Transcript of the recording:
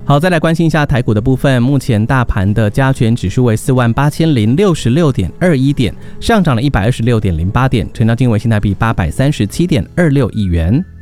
好，再来关心一下台股的部分。目前大盘的加权指数为48066.21点，上涨了126.08点，成交金额新台币837.26亿元。